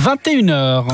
21h.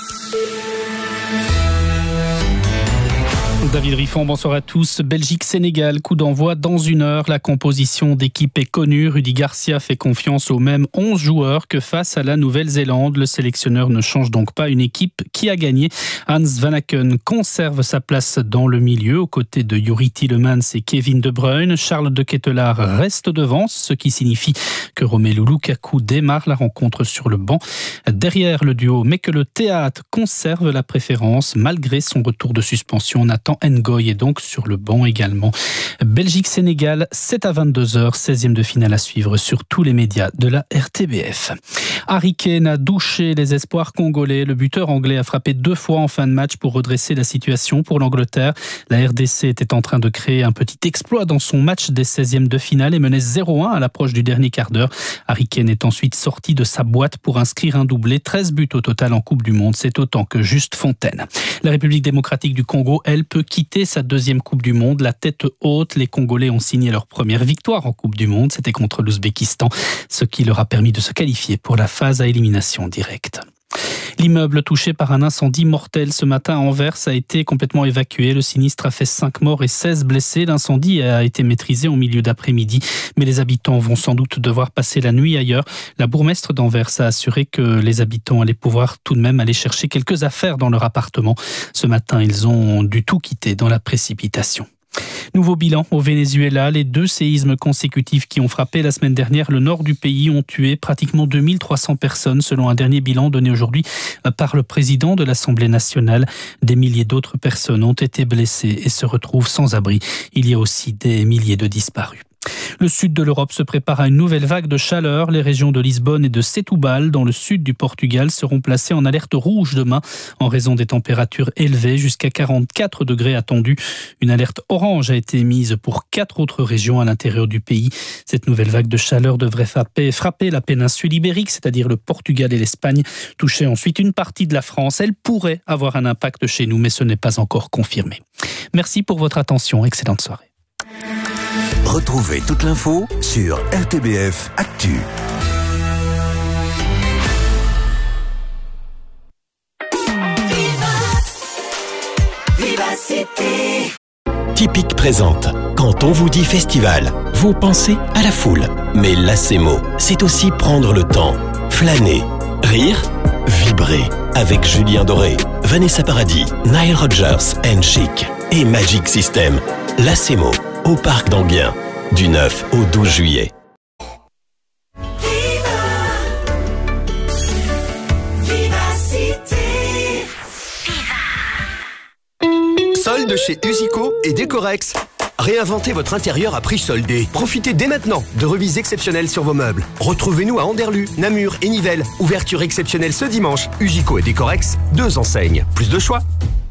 David Riffon, bonsoir à tous. Belgique-Sénégal, coup d'envoi dans 1 heure. La composition d'équipe est connue. Rudy Garcia fait confiance aux mêmes 11 joueurs que face à la Nouvelle-Zélande. Le sélectionneur ne change donc pas une équipe qui a gagné. Hans Vanaken conserve sa place dans le milieu aux côtés de Youri Tielemans et Kevin De Bruyne. Charles de Ketelaar reste devant, ce qui signifie que Romelu Lukaku démarre la rencontre sur le banc derrière le duo, mais que le Théâtre conserve la préférence malgré son retour de suspension. Nathan Ngoy est donc sur le banc également. Belgique-Sénégal, c'est à 22h, 16e de finale à suivre sur tous les médias de la RTBF. Harry Kane a douché les espoirs congolais. Le buteur anglais a frappé 2 fois en fin de match pour redresser la situation pour l'Angleterre. La RDC était en train de créer un petit exploit dans son match des 16e de finale et menait 0-1 à l'approche du dernier quart d'heure. Harry Kane est ensuite sorti de sa boîte pour inscrire un doublé. 13 buts au total en Coupe du Monde, c'est autant que Juste Fontaine. La République démocratique du Congo, elle, peut quitter sa 2e Coupe du Monde. La tête haute, les Congolais ont signé leur première victoire en Coupe du Monde. C'était contre l'Ouzbékistan, ce qui leur a permis de se qualifier pour la phase à élimination directe. L'immeuble touché par un incendie mortel ce matin à Anvers a été complètement évacué. Le sinistre a fait 5 morts et 16 blessés. L'incendie a été maîtrisé en milieu d'après-midi, mais les habitants vont sans doute devoir passer la nuit ailleurs. La bourgmestre d'Anvers a assuré que les habitants allaient pouvoir tout de même aller chercher quelques affaires dans leur appartement. Ce matin, ils ont dû tout quitter dans la précipitation. Nouveau bilan au Venezuela. Les 2 séismes consécutifs qui ont frappé la semaine dernière le nord du pays ont tué pratiquement 2300 personnes selon un dernier bilan donné aujourd'hui par le président de l'Assemblée nationale. Des milliers d'autres personnes ont été blessées et se retrouvent sans abri. Il y a aussi des milliers de disparus. Le sud de l'Europe se prépare à une nouvelle vague de chaleur. Les régions de Lisbonne et de Setúbal, dans le sud du Portugal, seront placées en alerte rouge demain en raison des températures élevées, jusqu'à 44 degrés attendus. Une alerte orange a été émise pour 4 autres régions à l'intérieur du pays. Cette nouvelle vague de chaleur devrait frapper la péninsule ibérique, c'est-à-dire le Portugal et l'Espagne, toucher ensuite une partie de la France. Elle pourrait avoir un impact chez nous, mais ce n'est pas encore confirmé. Merci pour votre attention. Excellente soirée. Retrouvez toute l'info sur RTBF Actu. Vivacité. Typique présente. Quand on vous dit festival, vous pensez à la foule. Mais l'ACMO, c'est aussi prendre le temps, flâner, rire, vibrer. Avec Julien Doré, Vanessa Paradis, Nile Rodgers and Chic et Magic System. L'ACMO, au Parc d'Enghien, du 9 au 12 juillet. Solde chez Usico et Décorex. Réinventez votre intérieur à prix soldé. Profitez dès maintenant de remises exceptionnelles sur vos meubles. Retrouvez-nous à Anderlu, Namur et Nivelles. Ouverture exceptionnelle ce dimanche. Usico et Décorex, 2 enseignes. Plus de choix.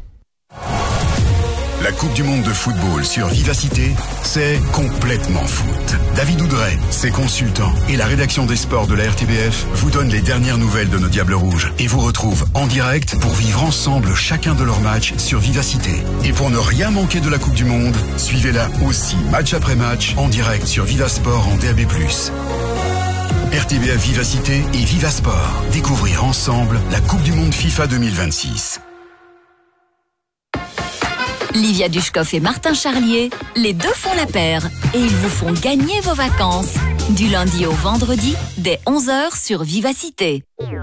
La Coupe du Monde de football sur Vivacité, c'est complètement foot. David Oudret, ses consultants et la rédaction des sports de la RTBF vous donnent les dernières nouvelles de nos Diables Rouges et vous retrouvent en direct pour vivre ensemble chacun de leurs matchs sur Vivacité. Et pour ne rien manquer de la Coupe du Monde, suivez-la aussi match après match en direct sur Vivasport en DAB+. RTBF Vivacité et Vivasport. Découvrir ensemble la Coupe du Monde FIFA 2026. Livia Dushkov et Martin Charlier, les 2 font la paire et ils vous font gagner vos vacances. Du lundi au vendredi, dès 11h sur Vivacité.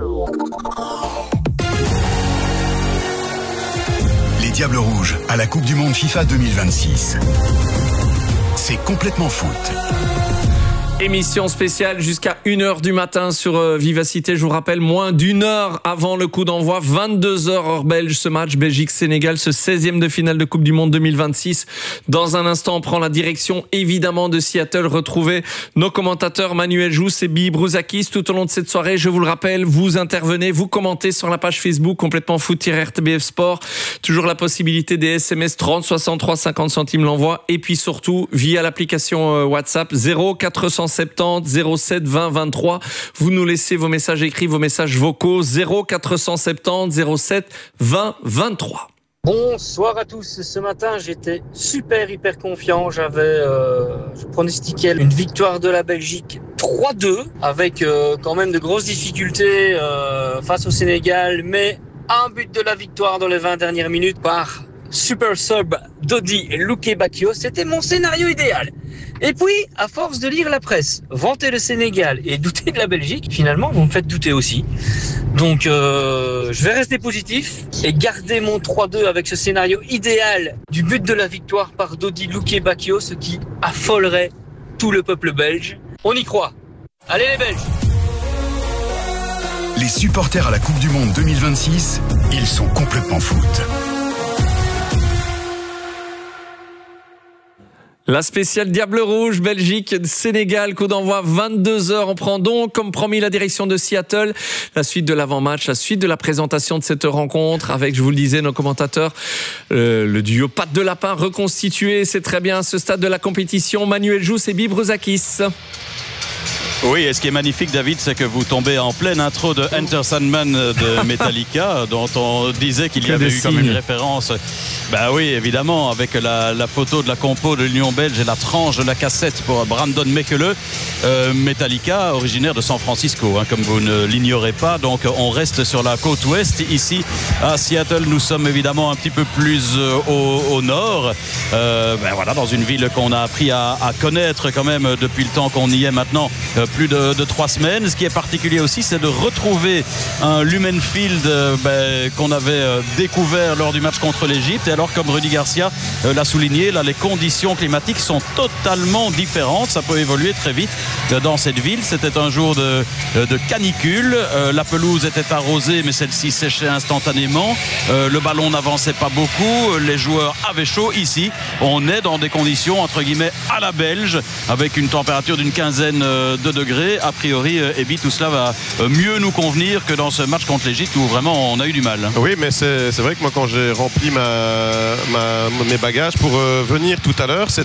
Les Diables Rouges à la Coupe du Monde FIFA 2026. C'est complètement foot. Émission spéciale jusqu'à 1h du matin sur Vivacité. Je vous rappelle, moins d'1 heure avant le coup d'envoi, 22h heure belge, ce match Belgique-Sénégal, ce 16e de finale de Coupe du Monde 2026. Dans un instant, on prend la direction évidemment de Seattle. Retrouvez nos commentateurs Manuel Jousse et Bibi Brouzakis tout au long de cette soirée. Je vous le rappelle, vous intervenez, vous commentez sur la page Facebook complètement foot-RTBF Sport. Toujours la possibilité des SMS 30 63 50 centimes l'envoi. Et puis surtout, via l'application WhatsApp 0470 07 20 23. Vous nous laissez vos messages écrits, vos messages vocaux 0470 07 20 23. Bonsoir à tous. Ce matin, j'étais hyper confiant. Je pronostiquais une victoire de la Belgique 3-2 avec quand même de grosses difficultés face au Sénégal, mais un but de la victoire dans les 20 dernières minutes par super sub Dodi Lukebakio. C'était mon scénario idéal. Et puis, à force de lire la presse, vanter le Sénégal et douter de la Belgique, finalement, vous me faites douter aussi. Donc, je vais rester positif et garder mon 3-2 avec ce scénario idéal du but de la victoire par Dodi Lukebakio, ce qui affolerait tout le peuple belge. On y croit. Allez les Belges! Les supporters à la Coupe du Monde 2026, ils sont complètement foot. La spéciale Diable Rouge, Belgique, Sénégal, coup d'envoi 22h. On prend donc, comme promis, la direction de Seattle. La suite de l'avant-match, la suite de la présentation de cette rencontre avec, je vous le disais, nos commentateurs, le duo Patte de Lapin reconstitué. C'est très bien à ce stade de la compétition. Manuel Jousse et Bill Bruzakis. Oui, et ce qui est magnifique, David, c'est que vous tombez en pleine intro de Enter Sandman de Metallica, dont on disait qu'il y avait eu comme une référence. Bah oui, évidemment, avec la photo de la compo de l'Union belge et la tranche de la cassette pour Brandon Mekele. Metallica, originaire de San Francisco, comme vous ne l'ignorez pas. Donc on reste sur la côte ouest. Ici, à Seattle, nous sommes évidemment un petit peu plus au nord. Voilà, dans une ville qu'on a appris à connaître quand même depuis le temps qu'on y est maintenant. Plus de 3 semaines. Ce qui est particulier aussi, c'est de retrouver un Lumen Field qu'on avait découvert lors du match contre l'Égypte. Et alors, comme Rudy Garcia l'a souligné, là, les conditions climatiques sont totalement différentes. Ça peut évoluer très vite dans cette ville. C'était un jour de canicule. La pelouse était arrosée, mais celle-ci séchait instantanément. Le ballon n'avançait pas beaucoup. Les joueurs avaient chaud. Ici, on est dans des conditions, entre guillemets, à la belge, avec une température d'une quinzaine de degrés. A priori, Ebi, tout cela va mieux nous convenir que dans ce match contre l'Égypte où vraiment on a eu du mal. Oui, mais c'est vrai que moi, quand j'ai rempli mes bagages pour venir tout à l'heure,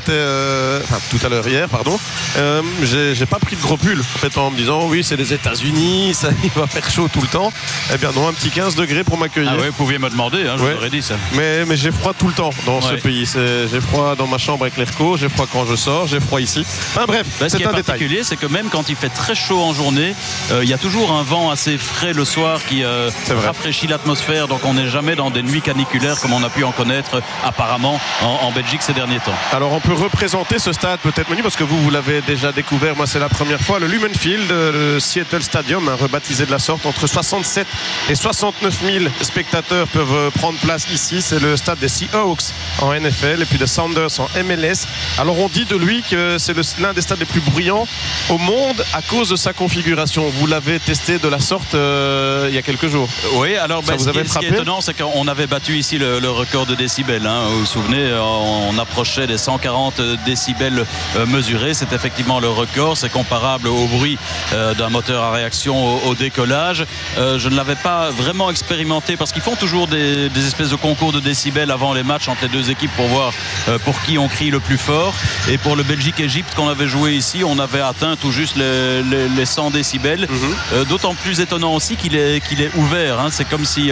hier, pardon, j'ai pas pris de gros pull en fait, en me disant oui, c'est les États-Unis, ça il va faire chaud tout le temps. Eh bien non, un petit 15 degrés pour m'accueillir. Ah ouais, vous pouviez me demander, je vous aurais dit ça. Mais j'ai froid tout le temps dans ce pays. J'ai froid dans ma chambre avec l'AirCo, j'ai froid quand je sors, j'ai froid ici. Enfin bref, c'est un détail. Ce qui est particulier, c'est que même quand il fait très chaud en journée, il y a toujours un vent assez frais le soir qui rafraîchit l'atmosphère. Donc on n'est jamais dans des nuits caniculaires comme on a pu en connaître apparemment en Belgique ces derniers temps. Alors on peut représenter ce stade peut-être, Manu, parce que vous l'avez déjà découvert. Moi c'est la première fois. Le Lumen Field, le Seattle Stadium, rebaptisé de la sorte, entre 67 et 69 000 spectateurs peuvent prendre place ici. C'est le stade des Seahawks en NFL et puis des Sounders en MLS. Alors on dit de lui que c'est l'un des stades les plus bruyants au monde à cause de sa configuration. Vous l'avez testé de la sorte il y a quelques jours. Oui, alors ce qui est étonnant, c'est qu'on avait battu ici le record de décibels. Vous vous souvenez, on approchait des 140 décibels mesurés. C'est effectivement le record. C'est comparable au bruit d'un moteur à réaction au décollage. Je ne l'avais pas vraiment expérimenté parce qu'ils font toujours des espèces de concours de décibels avant les matchs entre les deux équipes pour voir pour qui on crie le plus fort. Et pour le Belgique-Égypte qu'on avait joué ici, on avait atteint tout juste les 100 décibels. D'autant plus étonnant aussi qu'il est ouvert. C'est comme si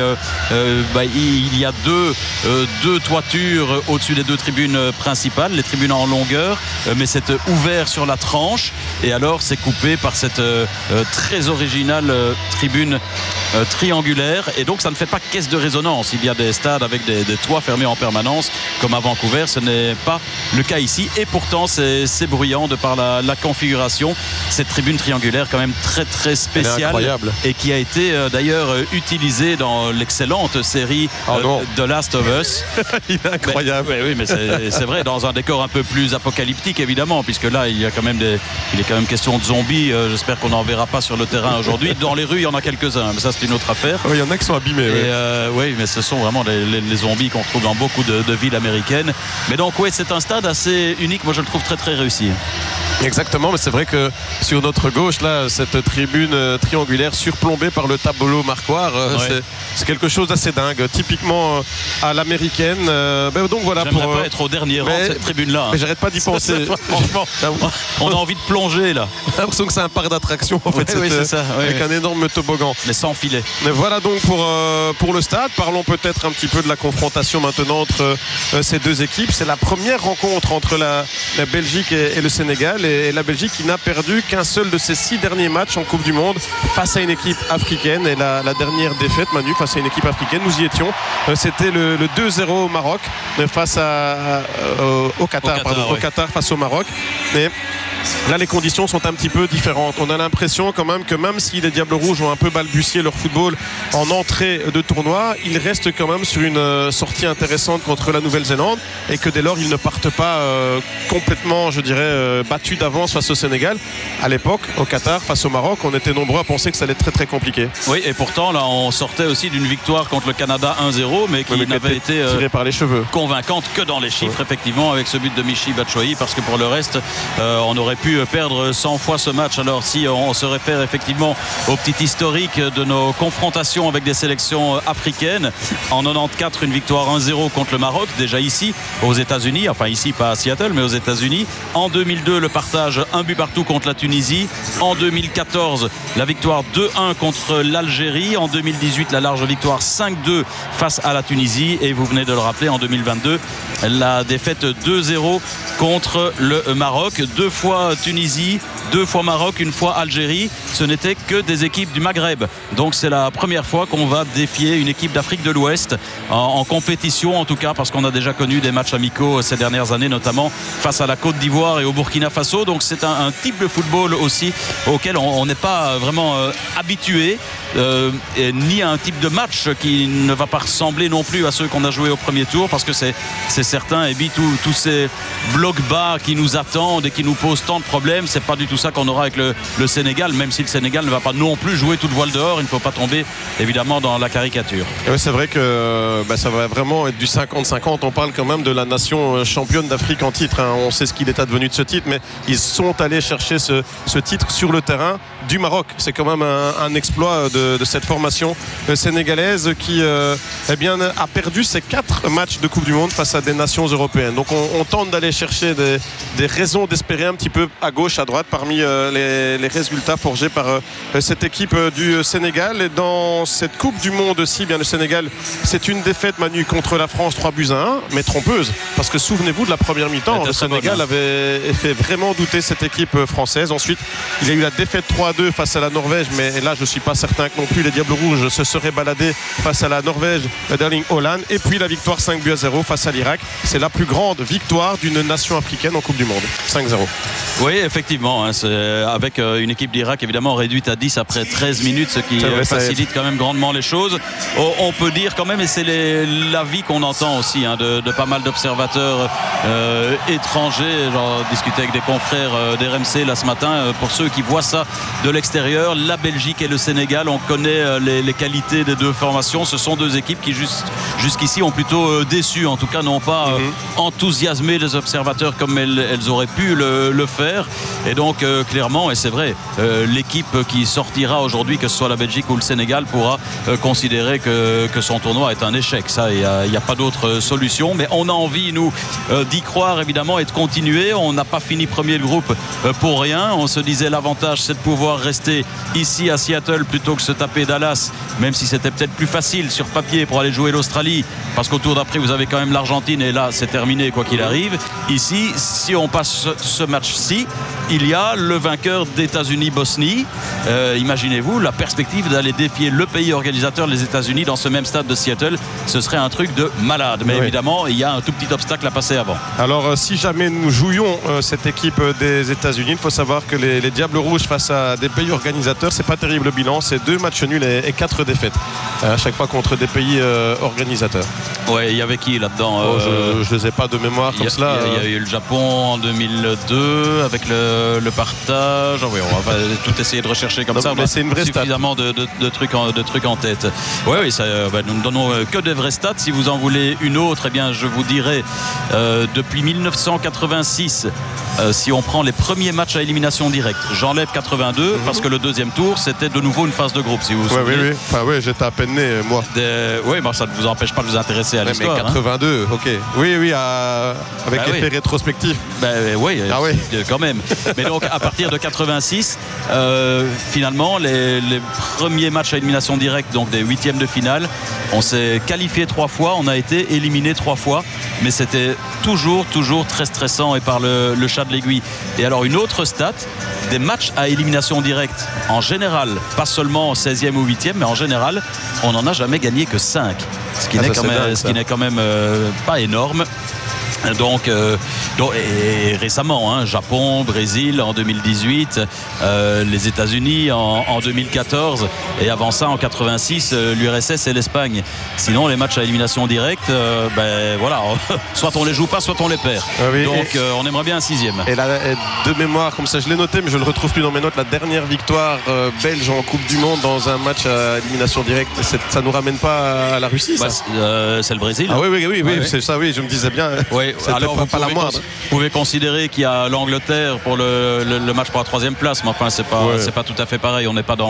il y a deux toitures au-dessus des deux tribunes principales, les tribunes en longueur, mais c'est ouvert sur la tranche. Et alors c'est coupé par cette très originale tribune triangulaire. Et donc ça ne fait pas caisse de résonance. Il y a des stades avec des toits fermés en permanence comme à Vancouver. Ce n'est pas le cas ici. Et pourtant c'est bruyant de par la configuration. Cette tribune triangulaire quand même très très spéciale et qui a été d'ailleurs utilisée dans l'excellente série The Last of Us. Il est incroyable. Oui, mais c'est vrai, dans un décor un peu plus apocalyptique évidemment, puisque là il est quand même question de zombies. J'espère qu'on n'en verra pas sur le terrain aujourd'hui. Dans les rues il y en a quelques-uns, mais ça c'est une autre affaire. Il y en a qui sont abîmés. Oui, mais ce sont vraiment les zombies qu'on retrouve dans beaucoup de villes américaines. Mais donc oui, c'est un stade assez unique. Moi je le trouve très très réussi. Exactement, mais c'est vrai que sur notre gauche, là, cette tribune triangulaire surplombée par le tableau marquoir, c'est quelque chose d'assez dingue, typiquement à l'américaine. Donc voilà. J'aimerais pas être au dernier rang de cette tribune-là. Mais j'arrête pas d'y penser. Franchement, on a envie de plonger là. J'ai l'impression que c'est un parc d'attractions en fait, c'est ça, avec un énorme toboggan. Mais sans d'affilée. Voilà donc pour le stade. Parlons peut-être un petit peu de la confrontation maintenant entre ces deux équipes. C'est la première rencontre entre la Belgique et le Sénégal, et la Belgique qui n'a perdu qu'un seul de ses 6 derniers matchs en Coupe du Monde face à une équipe africaine. Et la dernière défaite, Manu, face à une équipe africaine, nous y étions, c'était le 2-0 au Maroc face au Qatar, au Qatar face au Maroc. Et là, les conditions sont un petit peu différentes. On a l'impression quand même que même si les Diables Rouges ont un peu balbutié leur football en entrée de tournoi, ils restent quand même sur une sortie intéressante contre la Nouvelle-Zélande, et que dès lors, ils ne partent pas complètement, je dirais, battus d'avance face au Sénégal. À l'époque, au Qatar, face au Maroc, on était nombreux à penser que ça allait être très très compliqué. Oui, et pourtant, là, on sortait aussi d'une victoire contre le Canada 1-0, mais qui n'avait été tirée par les cheveux, convaincante que dans les chiffres, effectivement, avec ce but de Michy Batshuayi, parce que pour le reste, on aurait pu perdre 100 fois ce match. Alors si on se réfère effectivement au petit historique de nos confrontations avec des sélections africaines, en 94 une victoire 1-0 contre le Maroc, déjà ici aux États-Unis, enfin ici pas à Seattle mais aux États-Unis. En 2002 le partage 1 but partout contre la Tunisie. En 2014 la victoire 2-1 contre l'Algérie. En 2018 la large victoire 5-2 face à la Tunisie, et vous venez de le rappeler, en 2022 la défaite 2-0 contre le Maroc. 2 fois Tunisie, 2 fois Maroc, 1 fois Algérie. Ce n'était que des équipes du Maghreb. Donc c'est la première fois qu'on va défier une équipe d'Afrique de l'Ouest en compétition, en tout cas, parce qu'on a déjà connu des matchs amicaux ces dernières années, notamment face à la Côte d'Ivoire et au Burkina Faso. Donc c'est un type de football aussi auquel on n'est pas vraiment habitué, ni à un type de match qui ne va pas ressembler non plus à ceux qu'on a joués au premier tour, parce que c'est certain, et puis tous ces blocs bas qui nous attendent et qui nous posent tant de problèmes, c'est pas du tout ça qu'on aura avec le Sénégal, même si le Sénégal ne va pas non plus jouer toute voile dehors. Il ne faut pas tomber évidemment dans la caricature. Oui, c'est vrai que ça va vraiment être du 50-50. On parle quand même de la nation championne d'Afrique en titre, hein. On sait ce qu'il est advenu de ce titre, mais ils sont allés chercher ce titre sur le terrain du Maroc. C'est quand même un exploit de cette formation sénégalaise qui a perdu ses 4 matchs de Coupe du Monde face à des nations européennes. Donc on tente d'aller chercher des raisons d'espérer un petit peu à gauche, à droite, parmi les résultats forgés par cette équipe du Sénégal. Et dans cette Coupe du Monde aussi, bien le Sénégal, c'est une défaite, Manu, contre la France, 3-1, mais trompeuse, parce que souvenez-vous de la première mi-temps, le Sénégal avait fait vraiment douter cette équipe française. Ensuite, il y a eu la défaite 3-2 face à la Norvège, mais là je ne suis pas certain que non plus les Diables Rouges se seraient baladés face à la Norvège d'Erling Haaland. Et puis la victoire 5-0 face à l'Irak. C'est la plus grande victoire d'une nation africaine en Coupe du Monde, 5-0. Oui, effectivement, hein, c'est avec une équipe d'Irak évidemment réduite à 10 après 13 minutes, ce qui facilite quand même grandement les choses. On peut dire quand même, et c'est l'avis qu'on entend aussi, hein, de pas mal d'observateurs étrangers. J'en discutais avec des confrères d'RMC là ce matin. Pour ceux qui voient ça de l'extérieur, la Belgique et le Sénégal, on connaît les qualités des deux formations. Ce sont deux équipes qui jusqu'ici ont plutôt déçu, en tout cas n'ont pas enthousiasmé les observateurs comme elles auraient pu le faire. Et donc clairement, et c'est vrai, l'équipe qui sortira aujourd'hui, que ce soit la Belgique ou le Sénégal, pourra considérer que son tournoi est un échec. Ça, il n'y a pas d'autre solution. Mais on a envie, nous, d'y croire évidemment et de continuer. On n'a pas fini premier le groupe pour rien. On se disait l'avantage, c'est de pouvoir rester ici à Seattle plutôt que se taper Dallas, même si c'était peut-être plus facile sur papier pour aller jouer l'Australie, parce qu'au tour d'après vous avez quand même l'Argentine, et là c'est terminé quoi qu'il arrive. Ici, si on passe ce match-ci, il y a le vainqueur d'États-Unis-Bosnie. Imaginez-vous la perspective d'aller défier le pays organisateur, les États-Unis, dans ce même stade de Seattle. Ce serait un truc de malade, mais évidemment il y a un tout petit obstacle à passer avant. Alors si jamais nous jouions cette équipe des États-Unis, il faut savoir que les Diables Rouges face à des pays organisateurs, c'est pas terrible le bilan, c'est 2 matchs nuls et 4 défaites à chaque fois contre des pays organisateurs. Ouais, il y avait qui là-dedans? Je les ai pas de mémoire comme cela. Il y a eu le Japon en 2002 avec le partage. Oui, on va tout essayer de rechercher comme ça. Mais c'est une vraie suffisamment de trucs en tête. Oui, ça, nous ne donnons que des vraies stats. Si vous en voulez une autre, eh bien, je vous dirai depuis 1986. si on prend les premiers matchs à élimination directe. J'enlève 82 parce que le deuxième tour, c'était de nouveau une phase de groupe, si vous vous souvenez. Oui. Enfin, oui, j'étais à peine né, moi. Oui, ça ne vous empêche pas de vous intéresser à l'histoire. Mais 82, ok. Oui, avec effet rétrospectif. Oui, quand même. Mais donc, à partir de 86, finalement, les premiers matchs à élimination directe, donc des huitièmes de finale, on s'est qualifié 3 fois, on a été éliminé 3 fois, mais c'était toujours très stressant et par le chat de l'aiguille. Et alors, une autre stat, des matchs à élimination directe, en général, pas seulement 16e ou 8e, mais en général, on n'en a jamais gagné que 5. Ce qui n'est quand même pas énorme. Donc et récemment, Japon, Brésil en 2018, les États-Unis en 2014 et avant ça en 86 l'URSS et l'Espagne. Sinon les matchs à élimination directe, soit on les joue pas, soit on les perd. Donc on aimerait bien un 6e. Et de mémoire, comme ça je l'ai noté, mais je le retrouve plus dans mes notes, la dernière victoire belge en Coupe du Monde dans un match à élimination directe, ça nous ramène pas à la Russie, ça c'est le Brésil. Ah oui, c'est ça, oui, je me disais bien. Oui. Alors vous pouvez considérer qu'il y a l'Angleterre pour le match pour la 3e place, mais enfin c'est pas tout à fait pareil. On n'est pas dans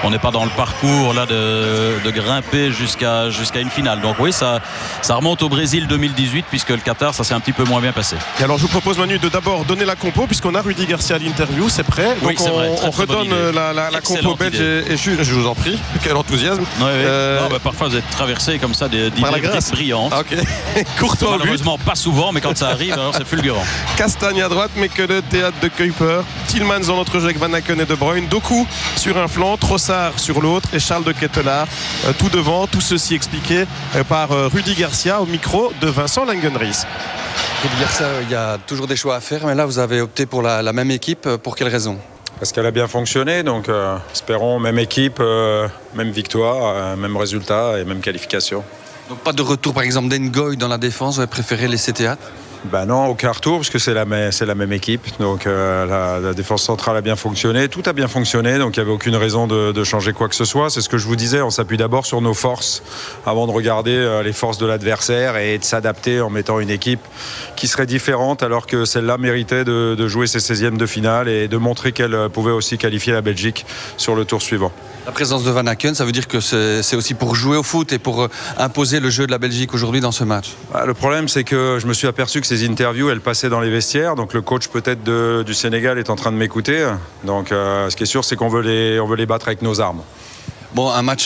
le parcours là de grimper jusqu'à une finale. Donc oui, ça remonte au Brésil 2018 puisque le Qatar ça s'est un petit peu moins bien passé. Et alors je vous propose Manu de d'abord donner la compo puisqu'on a Rudy Garcia à l'interview, c'est prêt. Donc c'est vrai. On redonne la compo belge et je vous en prie. Quel enthousiasme. Parfois vous êtes traversé comme ça d'idées brillantes. Ok. Courtois. Malheureusement pas souvent, mais quand ça arrive, alors c'est fulgurant. Castagne à droite, mais que de théâtre de Kuiper. Tillmans dans notre jeu avec Van Aken et De Bruyne. Doku sur un flanc, Trossard sur l'autre et Charles de Ketelaar tout devant. Tout ceci expliqué par Rudy Garcia au micro de Vincent Langenries. Rudy Garcia, il y a toujours des choix à faire, mais là vous avez opté pour la même équipe. Pour quelle raison ? Parce qu'elle a bien fonctionné, donc espérons même équipe, même victoire, même résultat et même qualification. Donc pas de retour par exemple d'Ngoy dans la défense, vous avez préféré laisser théâtre ? Non, aucun retour parce que c'est la même équipe. Donc la défense centrale a bien fonctionné, tout a bien fonctionné, donc il n'y avait aucune raison de changer quoi que ce soit. C'est ce que je vous disais, on s'appuie d'abord sur nos forces avant de regarder les forces de l'adversaire et de s'adapter en mettant une équipe qui serait différente alors que celle-là méritait de jouer ses 16e de finale et de montrer qu'elle pouvait aussi qualifier la Belgique sur le tour suivant. La présence de Van Aken, ça veut dire que c'est aussi pour jouer au foot et pour imposer le jeu de la Belgique aujourd'hui dans ce match. Le problème, c'est que je me suis aperçu que ces interviews, elles passaient dans les vestiaires. Donc le coach peut-être du Sénégal est en train de m'écouter. Donc ce qui est sûr, c'est qu'on veut les battre avec nos armes. Bon, un match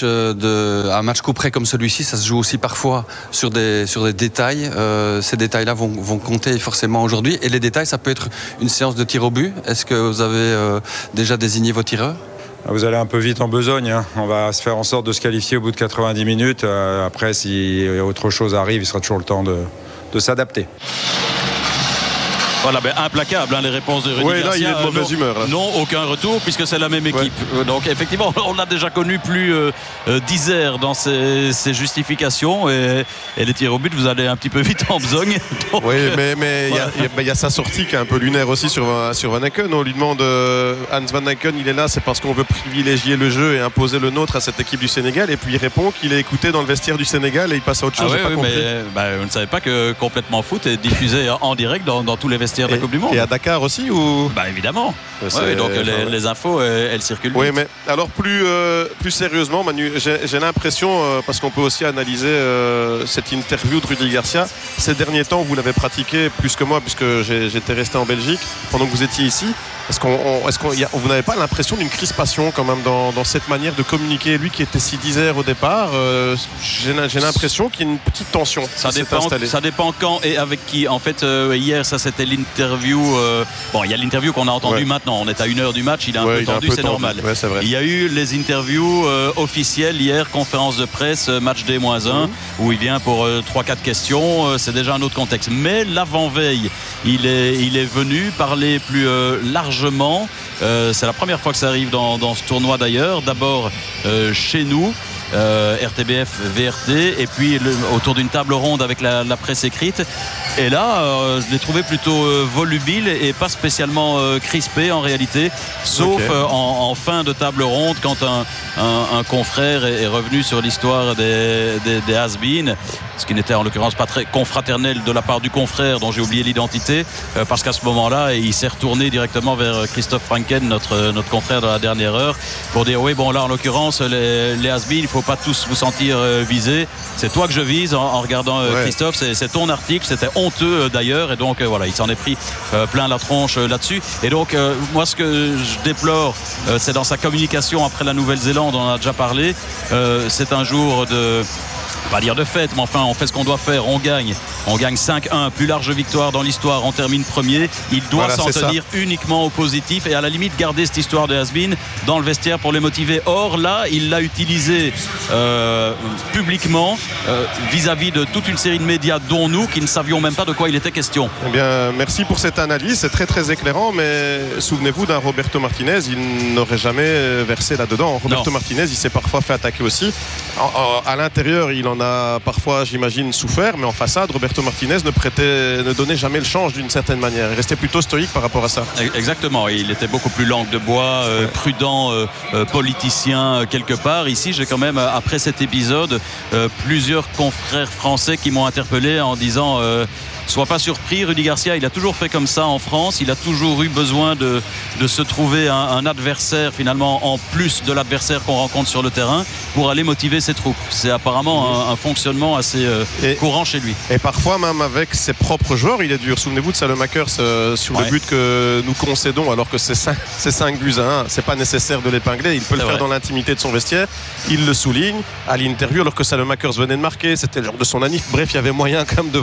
coup près comme celui-ci, ça se joue aussi parfois sur des détails. Ces détails-là vont compter forcément aujourd'hui. Et les détails, ça peut être une séance de tir au but. Est-ce que vous avez déjà désigné vos tireurs ? Vous allez un peu vite en besogne. On va se faire en sorte de se qualifier au bout de 90 minutes. Après, si autre chose arrive, il sera toujours le temps de s'adapter. Voilà, implacable les réponses de Rudy Garcia. Là il est de mauvaise humeur. Là. Non, aucun retour puisque c'est la même équipe. Donc effectivement, on a déjà connu plus d'Isère dans ses justifications et les tirs au but, vous allez un petit peu vite en besogne. Donc, mais il y a sa sortie qui est un peu lunaire aussi sur Van Aken. On lui demande Hans Van Aken, il est là, c'est parce qu'on veut privilégier le jeu et imposer le nôtre à cette équipe du Sénégal. Et puis il répond qu'il est écouté dans le vestiaire du Sénégal et il passe à autre chose. Mais vous ne savez pas que Complètement Foot est diffusé en direct dans tous les vestiaires de la Coupe du Monde. Et à Dakar aussi ou... évidemment. Donc les infos elles circulent. Oui, mais alors plus sérieusement, Manu, j'ai l'impression, parce qu'on peut aussi analyser cette interview de Rudy Garcia, ces derniers temps vous l'avez pratiqué plus que moi puisque j'étais resté en Belgique pendant que vous étiez ici. Est-ce que vous n'avez pas l'impression d'une crispation quand même dans cette manière de communiquer? Lui qui était si disert au départ, j'ai l'impression qu'il y a une petite tension. Ça dépend quand et avec qui. En fait, hier, ça c'était l'interview. Il y a l'interview qu'on a entendue maintenant. On est à 1h du match, il est un peu tendu, c'est normal. Ouais, c'est vrai. Il y a eu les interviews officielles hier, conférence de presse, match D-1, où il vient pour 3-4 questions. C'est déjà un autre contexte. Mais l'avant-veille, il est venu parler plus largement. C'est la première fois que ça arrive dans ce tournoi d'ailleurs. D'abord chez nous. RTBF, VRT, et puis autour d'une table ronde avec la presse écrite. Et là, je l'ai trouvé plutôt volubile et pas spécialement crispé en réalité, sauf en fin de table ronde quand un confrère est revenu sur l'histoire des has-been, ce qui n'était en l'occurrence pas très confraternel de la part du confrère dont j'ai oublié l'identité, parce qu'à ce moment-là, il s'est retourné directement vers Christophe Franken, notre confrère de la dernière heure, pour dire oui, bon là en l'occurrence les has-been, il ne faut pas tous vous sentir visés, c'est toi que je vise en regardant Christophe, c'est ton article, c'était honteux d'ailleurs, et donc voilà, il s'en est pris plein la tronche là-dessus. Et donc moi ce que je déplore, c'est dans sa communication après la Nouvelle-Zélande, on en a déjà parlé, c'est un jour de, pas dire de fête, mais enfin on fait ce qu'on doit faire, on gagne 5-1, plus large victoire dans l'histoire, on termine premier, il doit s'en tenir uniquement au positif et à la limite garder cette histoire de has-been dans le vestiaire pour les motiver. Or là il l'a utilisé publiquement vis-à-vis de toute une série de médias dont nous qui ne savions même pas de quoi il était question. Eh bien merci pour cette analyse, c'est très très éclairant, mais souvenez-vous d'un Roberto Martinez, il n'aurait jamais versé là-dedans. Roberto Martinez, il s'est parfois fait attaquer aussi, à l'intérieur il en a parfois, j'imagine, souffert, mais en façade, Roberto Martinez ne donnait jamais le change d'une certaine manière. Il restait plutôt stoïque par rapport à ça. Exactement, il était beaucoup plus langue de bois, prudent, politicien quelque part. Ici, j'ai quand même, après cet épisode, plusieurs confrères français qui m'ont interpellé en disant sois pas surpris, Rudy Garcia, il a toujours fait comme ça en France, il a toujours eu besoin de se trouver un adversaire finalement en plus de l'adversaire qu'on rencontre sur le terrain pour aller motiver ses troupes. C'est apparemment un fonctionnement assez courant chez lui. Et parfois même avec ses propres joueurs, il est dur. Souvenez-vous de Salemakers sur le but que nous concédons alors que c'est 5 buts à 1. C'est pas nécessaire de l'épingler, il peut le faire dans l'intimité de son vestiaire. Il le souligne à l'interview alors que Salemakers venait de marquer, c'était le genre de son anniv. Bref, il y avait moyen quand même de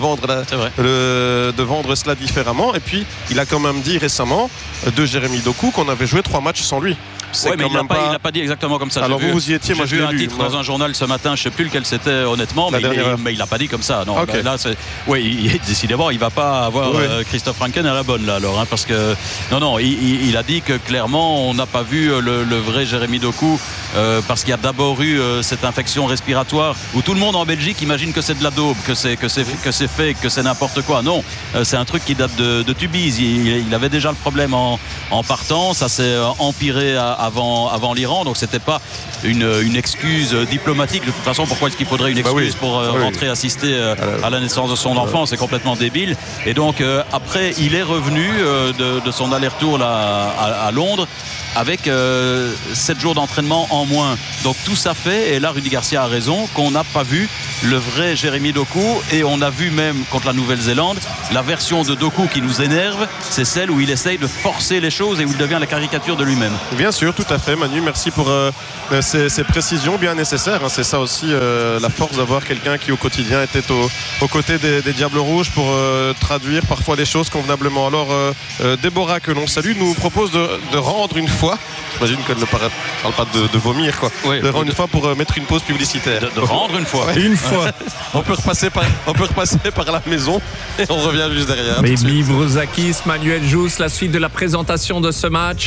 vendre cela différemment. Et puis il a quand même dit récemment de Jérémy Doku qu'on avait joué 3 matchs sans lui. Oui, mais il n'a pas dit exactement comme ça. Alors vous y étiez, moi j'ai vu un titre dans un journal ce matin, je ne sais plus lequel c'était honnêtement, mais il n'a pas dit comme ça. Non, là, décidément, il ne va pas avoir Christophe Franken à la bonne là alors, parce que non, il a dit que clairement on n'a pas vu le vrai Jérémy Doku parce qu'il y a d'abord eu cette infection respiratoire où tout le monde en Belgique imagine que c'est de la daube, que c'est fake, que c'est n'importe quoi. Non, c'est un truc qui date de Tubize. Il avait déjà le problème en partant, ça s'est empiré avant l'Iran, donc c'était pas une excuse diplomatique. De toute façon, pourquoi est-ce qu'il faudrait une excuse pour rentrer assister à la naissance de son enfant? C'est complètement débile. Et donc après il est revenu de son aller-retour là, à Londres avec 7 jours d'entraînement en moins. Donc tout ça fait, et là Rudy Garcia a raison, qu'on n'a pas vu le vrai Jérémy Doku, et on a vu même contre la Nouvelle-Zélande la version de Doku qui nous énerve, c'est celle où il essaye de forcer les choses et où il devient la caricature de lui-même. Bien sûr, tout à fait Manu, merci pour ces précisions bien nécessaires, c'est ça aussi la force d'avoir quelqu'un qui au quotidien était aux côtés des Diables Rouges pour traduire parfois les choses convenablement. Alors Déborah, que l'on salue, nous propose de rendre une fois, j'imagine qu'elle ne parle pas de vomir quoi, de rendre une fois pour mettre une pause publicitaire. De rendre une fois. Une fois. On peut repasser par la maison et on revient juste derrière. Baby Brouzakis, Manuel Jousse, la suite de la présentation de ce match.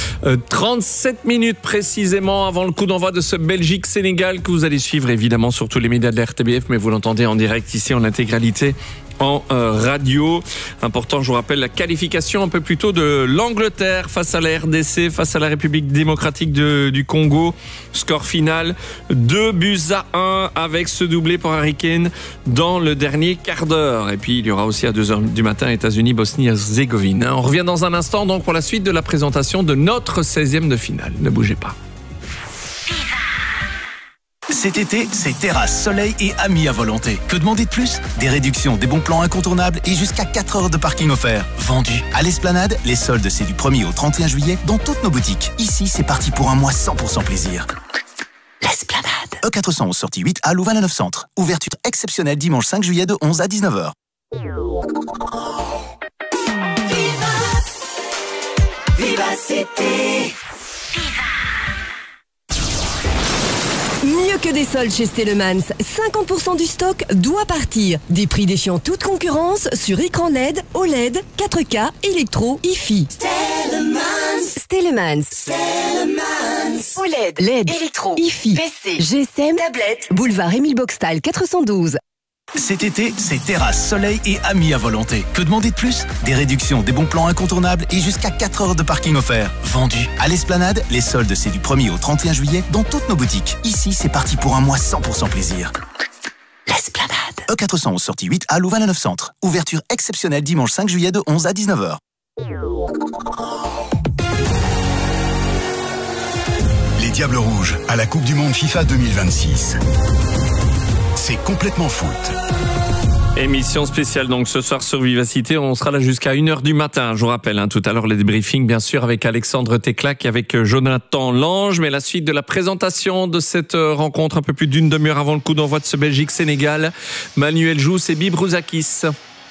37 minutes précisément avant le coup d'envoi de ce Belgique-Sénégal que vous allez suivre évidemment sur tous les médias de la RTBF, mais vous l'entendez en direct ici en intégralité en radio. Important, je vous rappelle la qualification un peu plus tôt de l'Angleterre face à la RDC, face à la République démocratique du Congo. Score final 2-1 avec ce doublé pour Harry Kane dans le dernier quart d'heure. Et puis il y aura aussi à 2h du matin États-Unis, Bosnie-Herzégovine. On revient dans un instant donc pour la suite de la présentation de notre 16e de finale. Ne bougez pas. Cet été, c'est terrasse, soleil et amis à volonté. Que demander de plus? Des réductions, des bons plans incontournables et jusqu'à 4 heures de parking offert. Vendu. À l'Esplanade, les soldes, c'est du 1er au 31 juillet dans toutes nos boutiques. Ici, c'est parti pour un mois 100% plaisir. L'Esplanade. E411 sortie 8 à Louvain à 9 centres. Ouverture exceptionnelle dimanche 5 juillet de 11 à 19h. Vivacité. Mieux que des soldes chez Stellemans, 50% du stock doit partir. Des prix défiant toute concurrence sur écran LED, OLED, 4K, électro, hi-fi. Stellemans. Stellemans. OLED, LED, électro, IFI, PC, GSM, tablette, boulevard Émile Boxtal 412. Cet été, c'est terrasse, soleil et amis à volonté. Que demander de plus? Des réductions, des bons plans incontournables et jusqu'à 4 heures de parking offert. Vendu. À l'Esplanade, les soldes, c'est du 1er au 31 juillet dans toutes nos boutiques. Ici, c'est parti pour un mois 100% plaisir. L'Esplanade. E411 sortie 8 à Louvain-la-Neuve Centre. Ouverture exceptionnelle dimanche 5 juillet de 11 à 19h. Les Diables Rouges à la Coupe du Monde FIFA 2026. C'est complètement foot. Émission spéciale donc ce soir sur Vivacité. On sera là jusqu'à 1h du matin. Je vous rappelle tout à l'heure les débriefings bien sûr avec Alexandre Teclac et avec Jonathan Lange. Mais la suite de la présentation de cette rencontre un peu plus d'une demi-heure avant le coup d'envoi de ce Belgique-Sénégal. Manuel Jousse et Bill Brouzakis.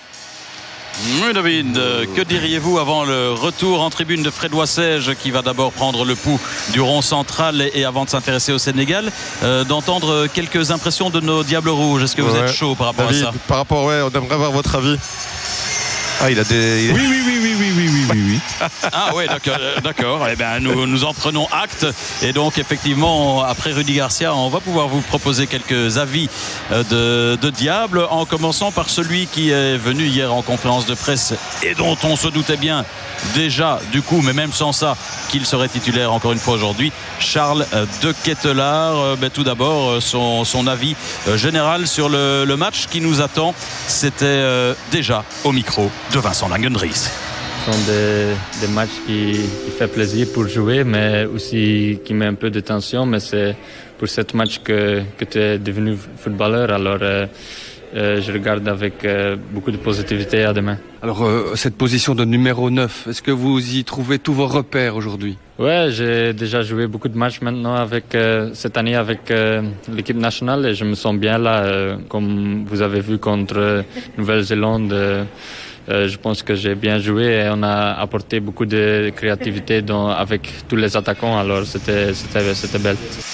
Oui David, que diriez-vous avant le retour en tribune de Fred Wassège qui va d'abord prendre le pouls du rond central et avant de s'intéresser au Sénégal, d'entendre quelques impressions de nos Diables Rouges. Est-ce que vous êtes chaud par rapport David, à ça? Par rapport, on aimerait avoir votre avis. Ah, il a des... Oui. Ah ouais, d'accord. Eh bien, nous en prenons acte. Et donc, effectivement, après Rudy Garcia, on va pouvoir vous proposer quelques avis de Diable, en commençant par celui qui est venu hier en conférence de presse et dont on se doutait bien déjà, du coup, mais même sans ça, qu'il serait titulaire encore une fois aujourd'hui, Charles de Ketelaar. Tout d'abord, son avis général sur le match qui nous attend. C'était déjà au micro de Vincent Langendries. Ce sont des matchs qui fait plaisir pour jouer, mais aussi qui met un peu de tension. Mais c'est pour ce match que tu es devenu footballeur. Alors, je regarde avec beaucoup de positivité à demain. Alors, cette position de numéro 9, est-ce que vous y trouvez tous vos repères aujourd'hui? Ouais, j'ai déjà joué beaucoup de matchs maintenant cette année avec l'équipe nationale et je me sens bien là. Comme vous avez vu contre Nouvelle-Zélande, je pense que j'ai bien joué et on a apporté beaucoup de créativité avec tous les attaquants. Alors c'était belle.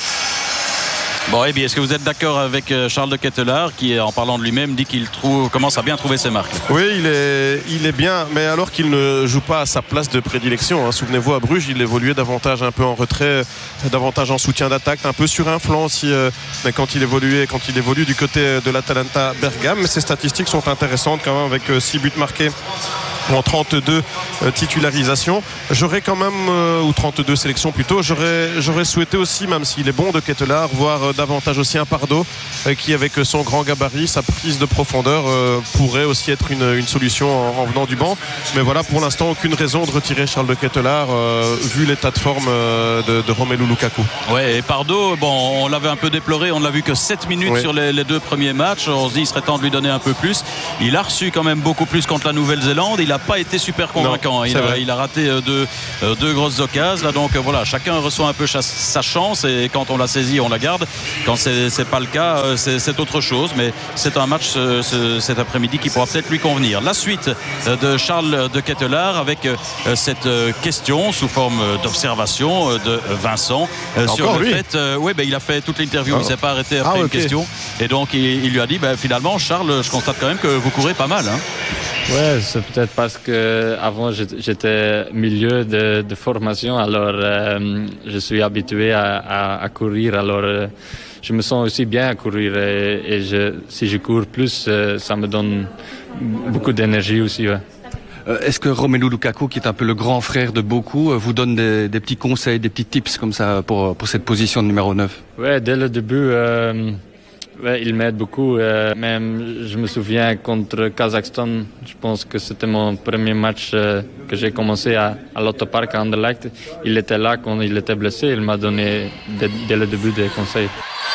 Bon, et bien, est-ce que vous êtes d'accord avec Charles de Ketelaar qui, en parlant de lui-même, dit qu'il commence à bien trouver ses marques? Oui, il est bien, mais alors qu'il ne joue pas à sa place de prédilection. Souvenez-vous, à Bruges, il évoluait davantage un peu en retrait, davantage en soutien d'attaque, un peu sur un flanc aussi, quand il évolue du côté de l'Atalanta Bergame. Mais ses statistiques sont intéressantes quand même, avec 6 buts marqués en 32 titularisations. J'aurais quand même, ou 32 sélections plutôt, j'aurais souhaité aussi, même s'il est bon de Ketelaar, voir davantage aussi un Pardo qui, avec son grand gabarit, sa prise de profondeur, pourrait aussi être une solution en venant du banc. Mais voilà, pour l'instant, aucune raison de retirer Charles de Ketelaar vu l'état de forme de Romelu Lukaku. Ouais, et Pardo, bon, on l'avait un peu déploré, on ne l'a vu que 7 minutes sur les 2 premiers matchs. On se dit il serait temps de lui donner un peu plus. Il a reçu quand même beaucoup plus contre la Nouvelle-Zélande. Il n'a pas été super convaincant. Non, il a raté deux grosses occasions. Là, donc voilà, chacun reçoit un peu sa chance et quand on la saisit, on la garde. Quand c'est pas le cas, c'est autre chose. Mais c'est un match cet après-midi qui pourra peut-être lui convenir. La suite de Charles de Ketelaar avec cette question sous forme d'observation de Vincent sur le fait. Il a fait toute l'interview. Il ne s'est pas arrêté après une question. Et donc il lui a dit finalement, Charles, je constate quand même que vous courez pas mal. Ouais, c'est peut-être parce que avant j'étais milieu de formation, alors je suis habitué à courir, alors je me sens aussi bien à courir et si je cours plus, ça me donne beaucoup d'énergie aussi. Ouais. Est-ce que Romelu Lukaku, qui est un peu le grand frère de beaucoup, vous donne des petits conseils, des petits tips comme ça pour cette position de numéro 9? Ouais, dès le début. Ouais, il m'aide beaucoup. Même, je me souviens contre Kazakhstan, je pense que c'était mon premier match que j'ai commencé à l'Autopark à Anderlecht. Il était là quand il était blessé. Il m'a donné dès le début des conseils.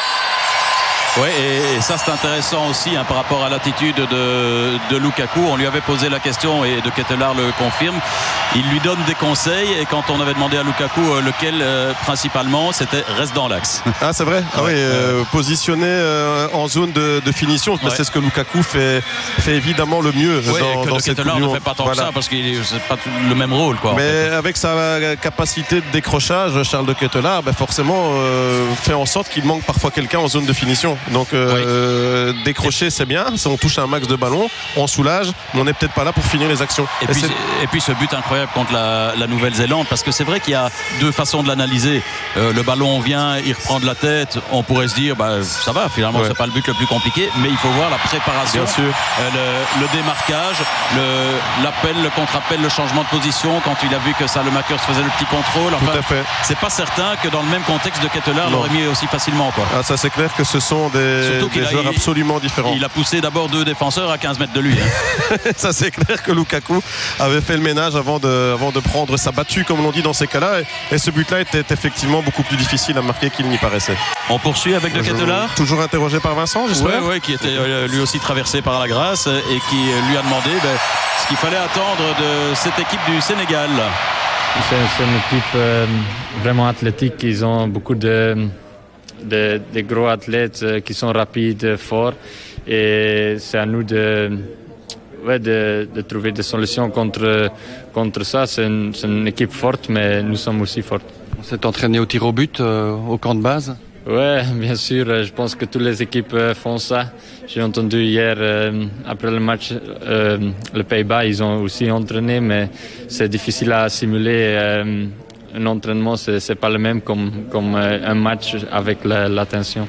Oui, et ça c'est intéressant aussi par rapport à l'attitude de Lukaku. On lui avait posé la question et de Ketelaar le confirme. Il lui donne des conseils et quand on avait demandé à Lukaku lequel principalement, c'était reste dans l'axe. Ah c'est vrai. Positionné en zone de finition. Ouais. C'est ce que Lukaku fait évidemment le mieux dans cette Ketelaar ne fait pas tant que ça parce que c'est pas le même rôle quoi. Mais avec sa capacité de décrochage, Charles de Ketelaar forcément fait en sorte qu'il manque parfois quelqu'un en zone de finition. Donc décrocher c'est bien, on touche un max de ballons, on soulage, mais on n'est peut-être pas là pour finir les actions. Et puis ce but incroyable incroyable contre la Nouvelle-Zélande, parce que c'est vrai qu'il y a deux façons de l'analyser. Le ballon vient, il reprend de la tête, on pourrait se dire ça va, finalement c'est pas le but le plus compliqué, mais il faut voir la préparation, le démarquage, l'appel, le contre-appel, le changement de position, quand il a vu que Salemaker faisait le petit contrôle. Enfin, c'est pas certain que dans le même contexte de Ketelaere l'aurait mis aussi facilement, quoi. Ah, ça c'est clair que ce sont des joueurs absolument différents. Il a poussé d'abord deux défenseurs à 15 mètres de lui. Ça c'est clair que Lukaku avait fait le ménage avant de prendre sa battue, comme l'on dit dans ces cas-là, et ce but-là était effectivement beaucoup plus difficile à marquer qu'il n'y paraissait. On poursuit avec De Ketelaere. Toujours interrogé par Vincent, j'espère. Oui, qui était lui aussi traversé par la grâce et qui lui a demandé ce qu'il fallait attendre de cette équipe du Sénégal. C'est une équipe vraiment athlétique. Ils ont beaucoup de gros athlètes qui sont rapides, forts, et c'est à nous de trouver des solutions contre ça. C'est une équipe forte, mais nous sommes aussi forts. On s'est entraîné au tir au but au camp de base? Oui, bien sûr. Je pense que toutes les équipes font ça. J'ai entendu hier, après le match, les Pays-Bas, ils ont aussi entraîné, mais c'est difficile à simuler. Un entraînement, c'est pas le même comme un match avec la tension.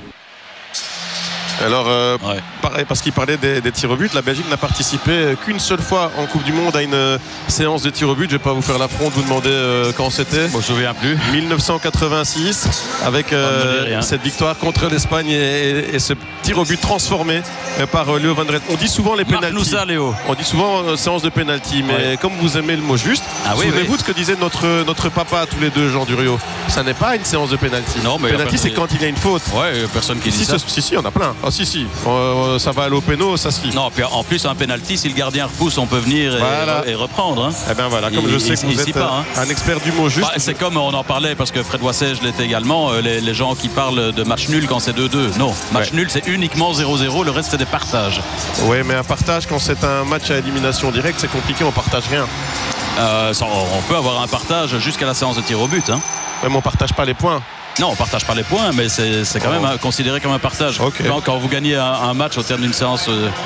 Alors, pareil, parce qu'il parlait des tirs au but, la Belgique n'a participé qu'une seule fois en Coupe du Monde à une séance de tirs au but. Je ne vais pas vous faire l'affront de vous demander quand c'était. Je ne me souviens plus. 1986, avec cette victoire contre l'Espagne et ce tir au but transformé par Léo Van Dret. On dit souvent les pénaltys. On dit souvent séance de pénalty, mais comme vous aimez le mot juste, souvenez-vous de ce que disait notre papa tous les deux, Jean Duriot. Ça n'est pas une séance de pénalty. Non, mais pénalty, c'est quand il y a une faute. Ouais, personne qui dit ça. Si, il y en a plein. Ah si, ça va aller au péno, ça se fait. Non, puis en plus un penalty, si le gardien repousse, on peut venir et reprendre. Eh bien voilà, comme je sais que vous êtes un expert du mot juste. C'est comme on en parlait, parce que Fred Wassège l'était également, les gens qui parlent de match nul quand c'est 2-2. Non, match nul c'est uniquement 0-0, le reste c'est des partages. Oui, mais un partage quand c'est un match à élimination directe, c'est compliqué, on partage rien. On peut avoir un partage jusqu'à la séance de tir au but. Mais on partage pas les points. Non, on ne partage pas les points, mais c'est quand même considéré comme un partage. Okay. Quand vous gagnez un match au terme d'une séance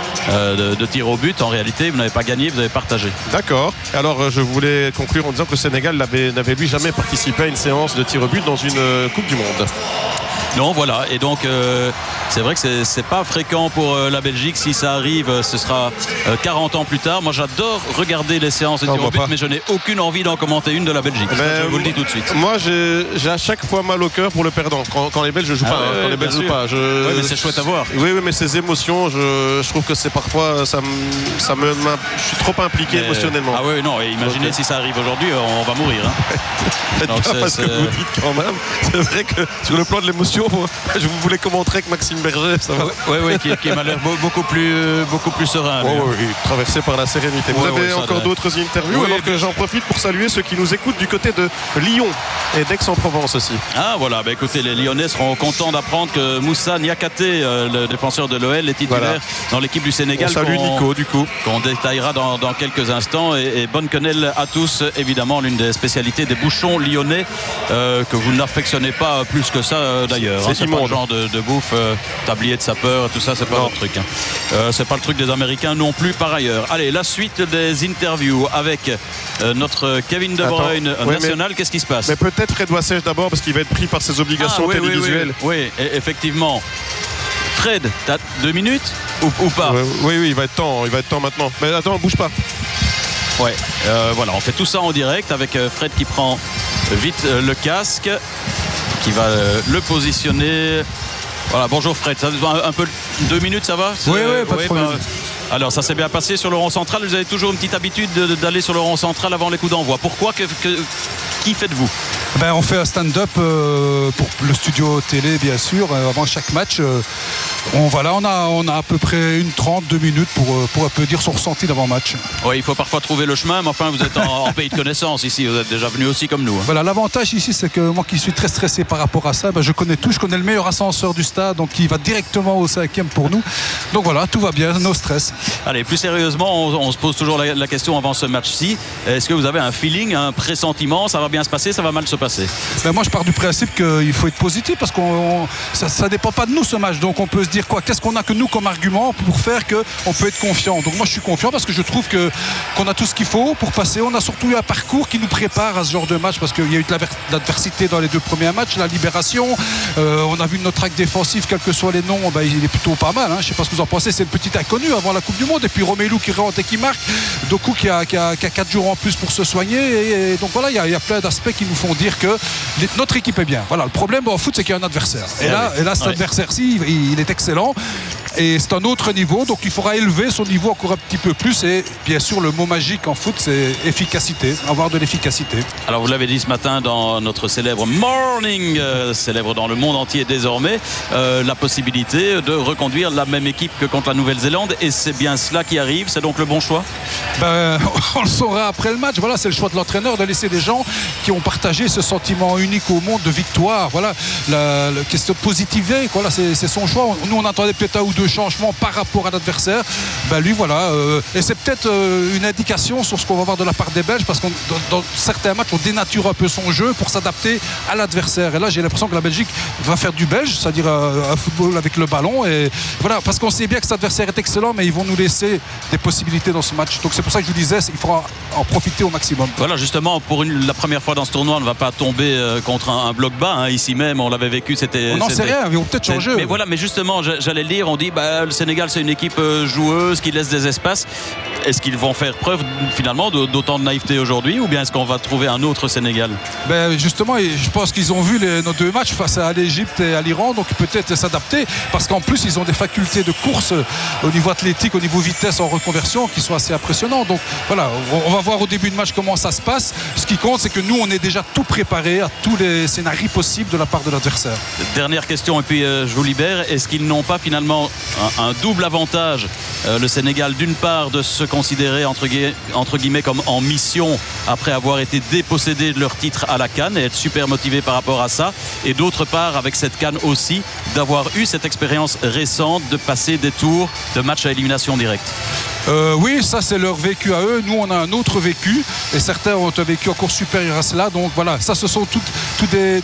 de tir au but, en réalité, vous n'avez pas gagné, vous avez partagé. D'accord. Alors, je voulais conclure en disant que le Sénégal n'avait lui jamais participé à une séance de tir au but dans une Coupe du Monde. Non, voilà. Et donc, c'est vrai que c'est pas fréquent pour la Belgique. Si ça arrive, ce sera 40 ans plus tard. Moi, j'adore regarder les séances de tir au but, mais je n'ai aucune envie d'en commenter une de la Belgique. Je vous le dis tout de suite. Moi, j'ai à chaque fois mal au cœur pour le perdant. Quand les Belges jouent pas, quand les Belges jouent pas. Oui, mais c'est chouette à voir. Oui, mais ces émotions, je trouve que c'est parfois, je suis trop impliqué émotionnellement. Ah oui, non. Et imaginez si ça arrive aujourd'hui, on va mourir. Faites pas parce que vous dites quand même. C'est vrai que sur le plan de l'émotion, je vous voulais commenter avec Maxime Berger, ça va. Oui, qui m'a l'air beaucoup plus serein. Oui, traversé par la sérénité. Vous avez encore d'autres interviews, alors que j'en profite pour saluer ceux qui nous écoutent du côté de Lyon et d'Aix-en-Provence aussi. Ah voilà, écoutez, les Lyonnais seront contents d'apprendre que Moussa Niakhaté, le défenseur de l'OL, est titulaire dans l'équipe du Sénégal. On salue Nico, du coup. Qu'on détaillera dans quelques instants. Et bonne quenelle à tous, évidemment, l'une des spécialités des bouchons lyonnais que vous n'affectionnez pas plus que ça d'ailleurs. C'est pas le genre de bouffe, tablier de sapeur, tout ça, c'est pas votre truc. C'est pas le truc des Américains non plus par ailleurs. Allez, la suite des interviews avec notre Kevin De Bruyne national. Qu'est-ce qui se passe? Mais peut-être Fred Wassège d'abord, parce qu'il va être pris par ses obligations télévisuelles. Oui, effectivement. Fred, t'as 2 minutes ou pas? Oui, il va être temps maintenant. Mais attends, bouge pas. Ouais, voilà, on fait tout ça en direct avec Fred qui prend vite le casque, qui va le positionner. Voilà, bonjour Fred, ça un peu 2 minutes, ça va? Oui, pas de problème. Alors ça s'est bien passé sur le rond central. Vous avez toujours une petite habitude d'aller sur le rond central avant les coups d'envoi. Pourquoi? Qui faites-vous? On fait un stand-up pour le studio télé, bien sûr, avant chaque match. On a à peu près 2 minutes pour un peu dire son ressenti d'avant-match. Oui, il faut parfois trouver le chemin, mais enfin vous êtes en pays de connaissance ici, vous êtes déjà venu aussi comme nous. Voilà, l'avantage ici, c'est que moi qui suis très stressé par rapport à ça, je connais tout, je connais le meilleur ascenseur du stade, donc il va directement au 5e pour nous. Donc voilà, tout va bien, no stress. Allez, plus sérieusement, on se pose toujours la question avant ce match-ci. Est-ce que vous avez un feeling, un pressentiment? Ça va bien se passer, ça va mal se passer? Moi je pars du principe qu'il faut être positif, parce que ça dépend pas de nous ce match, donc on peut se dire dire quoi? Qu'est-ce qu'on a que nous comme argument pour faire qu'on peut être confiant? Donc moi je suis confiant parce que je trouve qu'on a tout ce qu'il faut pour passer. On a surtout eu un parcours qui nous prépare à ce genre de match parce qu'il y a eu de l'adversité dans les 2 premiers matchs, la libération. On a vu notre acte défensif, quels que soient les noms, il est plutôt pas mal. Je ne sais pas ce que vous en pensez. C'est le petit inconnu avant la Coupe du Monde. Et puis Romelu qui rentre et qui marque. Doku qui a 4 jours en plus pour se soigner. Et donc voilà, il y a plein d'aspects qui nous font dire que notre équipe est bien. Voilà, le problème au foot, c'est qu'il y a un adversaire. Et là cet adversaire-ci, il est excellent. Et c'est un autre niveau, donc il faudra élever son niveau encore un petit peu plus. Et bien sûr, le mot magique en foot, c'est efficacité, avoir de l'efficacité. Alors vous l'avez dit ce matin dans notre célèbre Morning, célèbre dans le monde entier désormais, la possibilité de reconduire la même équipe que contre la Nouvelle-Zélande. Et c'est bien cela qui arrive, c'est donc le bon choix? On le saura après le match. Voilà, c'est le choix de l'entraîneur de laisser des gens qui ont partagé ce sentiment unique au monde de victoire. Voilà, la question de positiver, voilà, c'est son choix. Nous, on attendait peut-être un ou 2 changements par rapport à l'adversaire. Lui, voilà. Et c'est peut-être une indication sur ce qu'on va voir de la part des Belges, parce que dans certains matchs, on dénature un peu son jeu pour s'adapter à l'adversaire. Et là, j'ai l'impression que la Belgique va faire du belge, c'est-à-dire un football avec le ballon. Et voilà, parce qu'on sait bien que cet adversaire est excellent, mais ils vont nous laisser des possibilités dans ce match. Donc c'est pour ça que je vous disais, il faudra en profiter au maximum. Voilà, justement, pour la première fois dans ce tournoi, on ne va pas tomber contre un bloc bas. Ici même, on l'avait vécu. On n'en sait rien, ils vont peut-être changer. Mais voilà, mais justement, j'allais le dire, on dit le Sénégal, c'est une équipe joueuse qui laisse des espaces. Est-ce qu'ils vont faire preuve finalement d'autant de naïveté aujourd'hui, ou bien est-ce qu'on va trouver un autre Sénégal? Justement, je pense qu'ils ont vu nos 2 matchs face à l'Égypte et à l'Iran, donc peut-être s'adapter, parce qu'en plus ils ont des facultés de course au niveau athlétique, au niveau vitesse en reconversion qui sont assez impressionnants. Donc voilà, on va voir au début de match comment ça se passe. Ce qui compte, c'est que nous, on est déjà tout préparé à tous les scénarios possibles de la part de l'adversaire. Dernière question et puis je vous libère. Est-ce qu'ils n'ont pas finalement un double avantage, le Sénégal, d'une part de se considérer entre guillemets comme en mission après avoir été dépossédés de leur titre à la CAN et être super motivés par rapport à ça, et d'autre part avec cette CAN aussi d'avoir eu cette expérience récente de passer des tours de match à élimination directe? Oui, ça c'est leur vécu à eux. Nous, on a un autre vécu et certains ont un vécu encore supérieur à cela. Donc voilà, ça ce sont tous des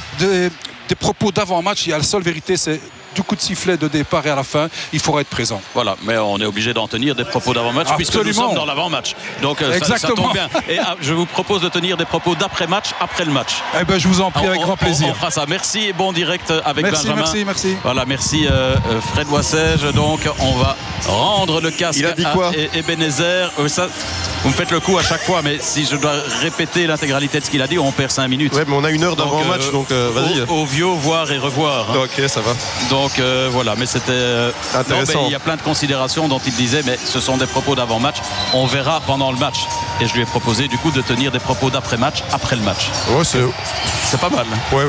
propos d'avant-match. Il y a la seule vérité, c'est du coup de sifflet de départ et à la fin, il faudra être présent. Voilà, mais on est obligé d'en tenir des propos d'avant-match puisque nous sommes dans l'avant-match. Donc ça tombe bien. Et je vous propose de tenir des propos d'après-match, après le match. Je vous en prie, avec grand plaisir. On fera ça. Merci et bon direct avec Benjamin. Merci. Voilà, merci Fred Boissège. Donc on va rendre le casque à Ebenezer. Ça, vous me faites le coup à chaque fois, mais si je dois répéter l'intégralité de ce qu'il a dit, on perd 5 minutes. Ouais, mais on a 1 heure d'avant-match, donc vas-y. Au vieux, voir et revoir. Ok, ça va. Donc voilà, mais c'était intéressant. Il y a plein de considérations dont il disait, mais ce sont des propos d'avant-match. On verra pendant le match. Et je lui ai proposé du coup de tenir des propos d'après-match, après le match. Ouais, c'est pas mal. Ouais.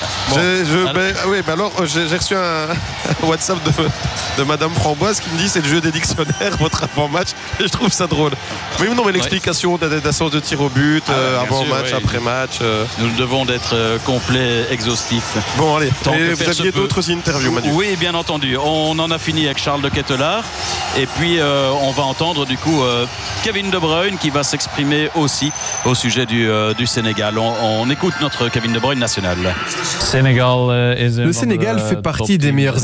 Bon. Alors j'ai reçu un WhatsApp de Madame Framboise qui me dit c'est le jeu des dictionnaires, votre avant-match. Et je trouve ça drôle. Mais non, mais l'explication d'assurance de tir au but, avant-match, après-match. Nous devons d'être complets, exhaustifs. Bon, allez. Vous aviez d'autres interviews, Manu? Oui, bien entendu. On en a fini avec Charles de Ketelaar. Et puis, on va entendre du coup Kevin De Bruyne qui va s'exprimer aussi au sujet du Sénégal. On écoute notre Kevin De Bruyne national. Le Sénégal fait partie des meilleurs